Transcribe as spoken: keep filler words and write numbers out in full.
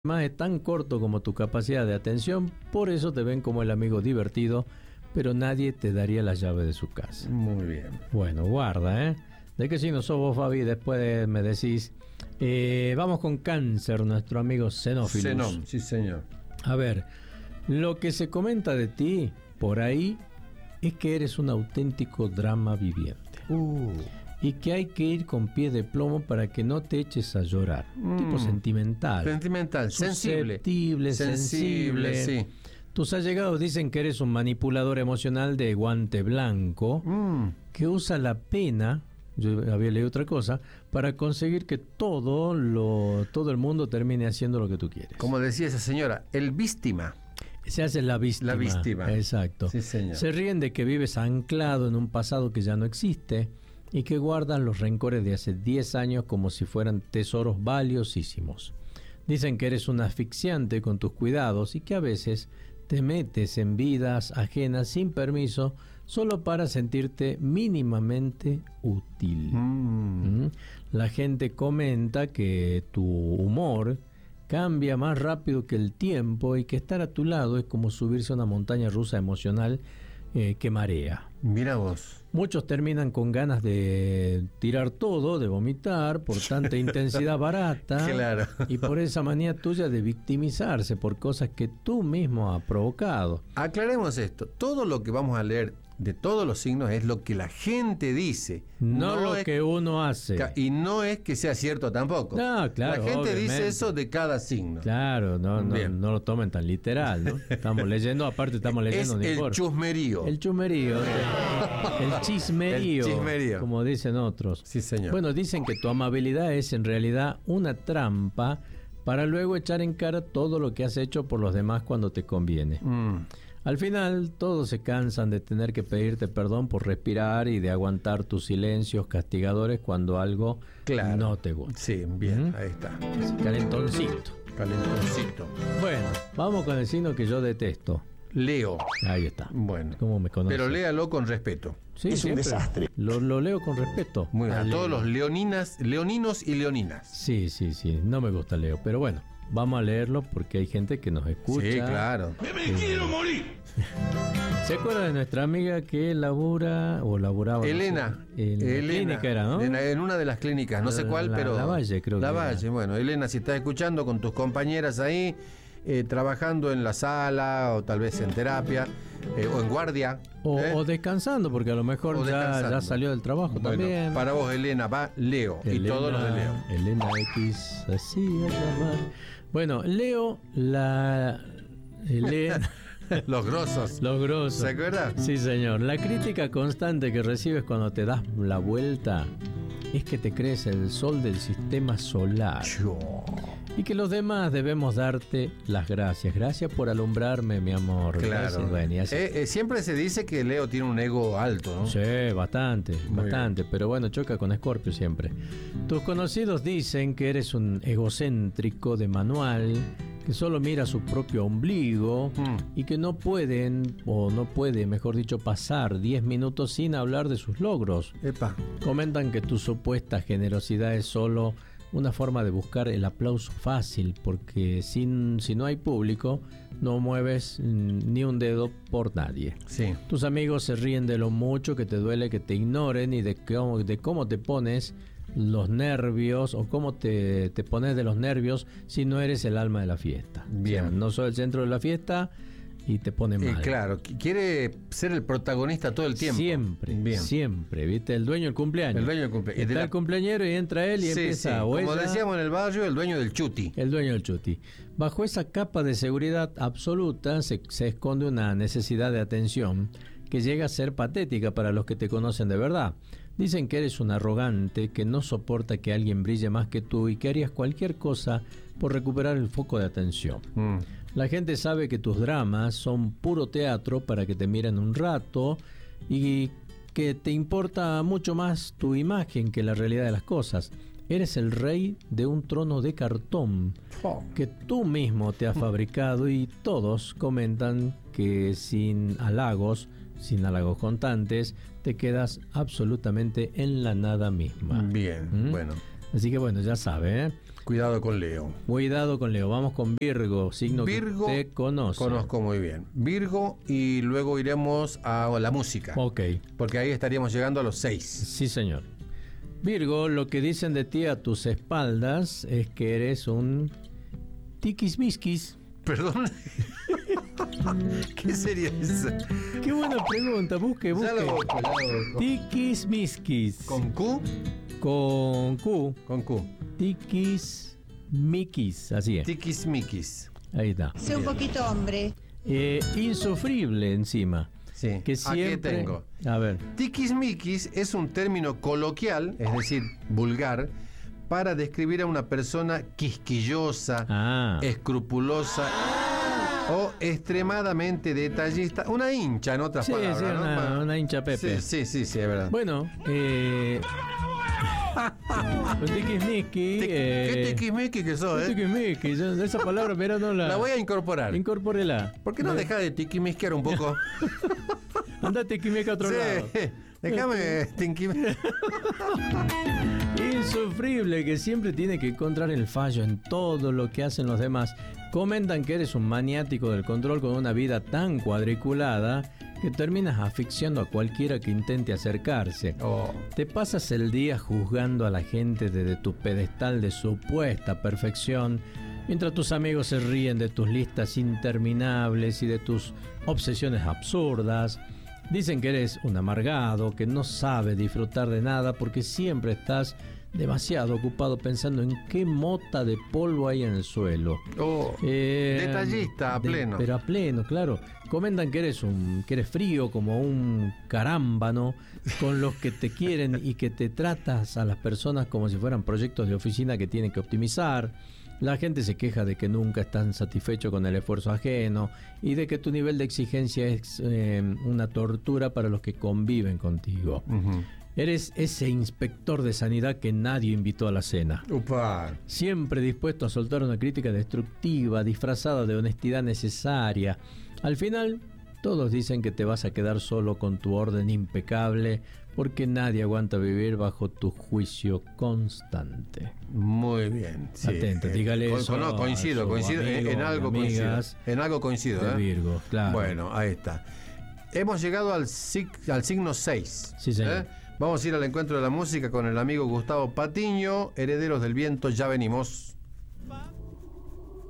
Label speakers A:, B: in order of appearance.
A: Además es tan corto como tu capacidad de atención, por eso te ven como el amigo divertido, pero nadie te daría la llave de su casa.
B: Muy bien.
A: Bueno, guarda, ¿eh? ¿De qué signo sos vos, Fabi? Después me decís. Eh, vamos con Cáncer, nuestro amigo Xenófilus.
B: Xenón, sí señor.
A: A ver, lo que se comenta de ti por ahí es que eres un auténtico drama viviente.
B: Uh.
A: Y que hay que ir con pie de plomo para que no te eches a llorar. Mm. Tipo sentimental.
B: Sentimental, sensible.
A: Sensible, sensible.
B: Sensible, sí.
A: Tus allegados dicen que eres un manipulador emocional de guante blanco, mm. que usa la pena, yo había leído otra cosa, para conseguir que todo, lo, todo el mundo termine haciendo lo que tú quieres.
B: Como decía esa señora, el víctima.
A: Se hace la víctima.
B: La víctima.
A: Exacto.
B: Sí, señor.
A: Se ríen de que vives anclado en un pasado que ya no existe y que guardan los rencores de hace diez años como si fueran tesoros valiosísimos. Dicen que eres un asfixiante con tus cuidados y que a veces te metes en vidas ajenas sin permiso solo para sentirte mínimamente útil. Mm. ¿Mm? La gente comenta que tu humor cambia más rápido que el tiempo y que estar a tu lado es como subirse a una montaña rusa emocional eh, que marea.
B: Mira vos.
A: Muchos terminan con ganas de tirar todo, de vomitar, por tanta intensidad barata.
B: Claro.
A: Y por esa manía tuya de victimizarse por cosas que tú mismo has provocado.
B: Aclaremos esto. Todo lo que vamos a leer de todos los signos es lo que la gente dice.
A: No, no lo
B: es,
A: que uno hace.
B: Y no es que sea cierto tampoco.
A: No, claro.
B: La gente
A: obviamente
B: dice eso de cada signo.
A: Claro, no, no, no lo tomen tan literal, ¿no? Estamos leyendo, aparte estamos leyendo
B: es
A: un
B: el chusmerío.
A: El chusmerío. El chismerío.
B: El chismerío.
A: Como dicen otros.
B: Sí, señor.
A: Bueno, dicen que tu amabilidad es en realidad una trampa para luego echar en cara todo lo que has hecho por los demás cuando te conviene. Mm. Al final, todos se cansan de tener que pedirte perdón por respirar y de aguantar tus silencios castigadores cuando algo
B: claro.
A: no te gusta.
B: Sí, bien, ¿Mm? Ahí está.
A: Calentoncito.
B: Calentoncito.
A: Bueno, vamos con el signo que yo detesto.
B: Leo.
A: Ahí está.
B: Bueno.
A: ¿Cómo me conoce?
B: Pero léalo con respeto.
A: Sí,
C: es
A: siempre.
C: un desastre.
A: Lo, lo leo con respeto.
B: Muy bien. A todos los leoninas, leoninos y leoninas.
A: Sí, sí, sí. No me gusta Leo, pero bueno. Vamos a leerlo porque hay gente que nos escucha.
B: Sí, claro.
C: ¡Me, me quiero morir!
A: ¿Se acuerda de nuestra amiga que labura o laburaba?
B: Elena.
A: No sé, en
B: Elena,
A: la clínica era, ¿no?
B: En, en una de las clínicas, no sé cuál,
A: la,
B: pero...
A: La Valle, creo
B: la
A: que
B: La Valle,
A: era.
B: Bueno, Elena, si estás escuchando con tus compañeras ahí, eh, trabajando en la sala o tal vez en terapia, eh, o en guardia.
A: O,
B: ¿eh?
A: o descansando, porque a lo mejor ya, ya salió del trabajo
B: bueno,
A: también.
B: Para vos, Elena, va Leo.
A: Elena,
B: y todos los de Leo.
A: Elena X, así a llamar. Bueno, Leo, la... Elena...
B: Los grosos.
A: Los grosos.
B: ¿Se acuerda?
A: Sí, señor. La crítica constante que recibes cuando te das la vuelta es que te crees el sol del sistema solar.
B: Yo.
A: Y que los demás debemos darte las gracias. Gracias por alumbrarme, mi amor.
B: Claro.
A: Gracias, bueno, y así.
B: Eh, eh, siempre se dice que Leo tiene un ego alto, ¿no?
A: Sí, bastante, Muy bastante. Bien. Pero bueno, choca con Escorpio siempre. Tus conocidos dicen que eres un egocéntrico de manual, que solo mira su propio ombligo mm. y que no pueden, o no puede, mejor dicho, pasar diez minutos sin hablar de sus logros.
B: Epa.
A: Comentan que tu supuesta generosidad es solo una forma de buscar el aplauso fácil, porque sin, si no hay público, no mueves ni un dedo por nadie.
B: Sí.
A: Tus amigos se ríen de lo mucho que te duele que te ignoren y de cómo, de cómo te pones los nervios o cómo te, te pones de los nervios si no eres el alma de la fiesta.
B: Bien.
A: O sea, no soy el centro de la fiesta y te pone mal.
B: Eh, claro, quiere ser el protagonista todo el tiempo.
A: Siempre,
B: Bien.
A: siempre, ¿viste? El dueño del cumpleaños.
B: El dueño del cumpleaños.
A: Está
B: la...
A: el cumpleañero y entra él y
B: sí,
A: empieza
B: sí.
A: o
B: Como
A: ella,
B: decíamos en el barrio, el dueño del chuti.
A: El dueño del chuti. Bajo esa capa de seguridad absoluta se, se esconde una necesidad de atención que llega a ser patética para los que te conocen de verdad. Dicen que eres un arrogante, que no soporta que alguien brille más que tú y que harías cualquier cosa por recuperar el foco de atención. Mm. La gente sabe que tus dramas son puro teatro para que te miren un rato y que te importa mucho más tu imagen que la realidad de las cosas. Eres el rey de un trono de cartón oh. que tú mismo te has fabricado y todos comentan que sin halagos, sin halagos constantes, te quedas absolutamente en la nada misma.
B: Bien, ¿Mm? Bueno.
A: Así que bueno, ya sabe, ¿eh?
B: Cuidado con Leo.
A: Cuidado con Leo. Vamos con Virgo, signo
B: Virgo,
A: que te conoce.
B: Conozco muy bien. Virgo, y luego iremos a la música.
A: Ok.
B: Porque ahí estaríamos llegando a los seis.
A: Sí, señor. Virgo, lo que dicen de ti a tus espaldas es que eres un tiquismiquis.
B: Perdón. ¿Qué sería eso?
A: Qué buena pregunta. Busque, busque.
B: Ya lo busco, ya lo busco.
A: Tiquismiquis.
B: ¿Con Q?
A: Con Q.
B: Con Q.
A: Tiquismiquis. Así es.
B: Tiquismiquis.
A: Ahí está.
C: Sé un poquito hombre.
A: Eh, insufrible encima.
B: Sí.
A: Que siempre...
B: Aquí tengo.
A: A ver.
B: Tiquismiquis es un término coloquial, es decir, vulgar, para describir a una persona quisquillosa,
A: Ah.
B: escrupulosa o extremadamente detallista. Una hincha, en otras
A: Sí,
B: palabras.
A: sí,
B: ¿no?
A: una, una hincha Pepe.
B: Sí, sí, sí, sí, es verdad.
A: Bueno, eh... un tiquismiqui...
B: Ti- ¿Qué
A: eh...
B: tiquismiquis que sos,
A: un
B: eh?
A: tiquismiqui, yo- esa palabra, pero no la...
B: La voy a incorporar.
A: Incorpórela.
B: ¿Por qué no dejas de tiquismiquear un poco?
A: Andate tiquismiqui a otro lado.
B: Sí, déjame tiquismiquear.
A: Insufrible, que siempre tiene que encontrar el fallo en todo lo que hacen los demás. Comentan que eres un maniático del control con una vida tan cuadriculada que terminas asfixiando a cualquiera que intente acercarse.
B: Oh.
A: Te pasas el día juzgando a la gente desde tu pedestal de supuesta perfección, mientras tus amigos se ríen de tus listas interminables y de tus obsesiones absurdas. Dicen que eres un amargado, que no sabe disfrutar de nada porque siempre estás demasiado ocupado pensando en qué mota de polvo hay en el suelo.
B: Oh.
A: Eh,
B: Detallista, a
A: de-
B: pleno.
A: Pero a pleno, claro. Comentan que eres un que eres frío como un carámbano con los que te quieren y que te tratas a las personas como si fueran proyectos de oficina que tienen que optimizar. La gente se queja de que nunca están satisfechos con el esfuerzo ajeno y de que tu nivel de exigencia es eh, una tortura para los que conviven contigo.
B: Ujú.
A: Eres ese inspector de sanidad que nadie invitó a la cena.
B: Upa.
A: Siempre dispuesto a soltar una crítica destructiva, disfrazada de honestidad necesaria. Al final, todos dicen que te vas a quedar solo con tu orden impecable, porque nadie aguanta vivir bajo tu juicio constante.
B: Muy bien. Sí.
A: Atento,
B: Eh,
A: dígale
B: co-
A: eso
B: no, coincido,
A: a su
B: coincido. en-
A: amigo,
B: en algo coincido.
A: amigas
B: En algo coincido.
A: de
B: ¿eh?
A: Virgo, claro.
B: Bueno, ahí está. Hemos llegado al, sig- al signo seis.
A: Sí, señor.
B: ¿eh? Vamos a ir al encuentro de la música con el amigo Gustavo Patiño. Herederos del viento, ya venimos.